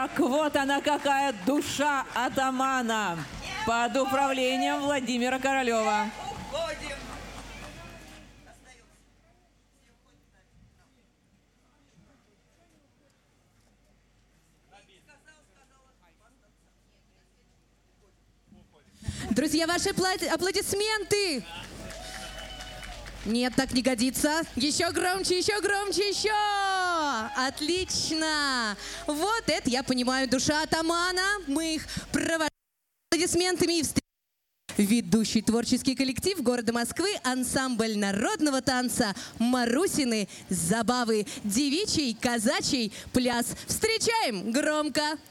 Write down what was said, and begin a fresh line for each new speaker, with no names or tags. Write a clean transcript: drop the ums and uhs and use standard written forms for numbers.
Так, вот она какая душа атамана под управлением Владимира Королева.
Уходим.
Друзья, ваши аплодисменты! Нет, так не годится. Еще громче, еще громче, еще! Отлично! Вот это, я понимаю, душа атамана. Мы их провожаем аплодисментами и встречаем. Ведущий творческий коллектив города Москвы, ансамбль народного танца «Марусины забавы», девичий, казачий пляс. Встречаем громко!